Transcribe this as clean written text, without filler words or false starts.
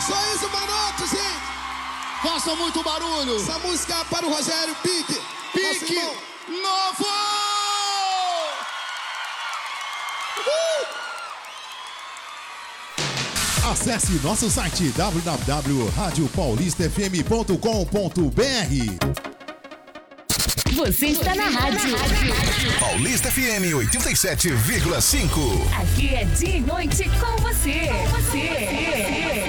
Só isso, Maroto, gente. Faça muito barulho. Essa música é para o Rogério Pique. Pique Novo. Acesse nosso site www.radiopaulistafm.com.br. Você está na rádio. Paulista FM 87,5. Aqui é dia e noite com você.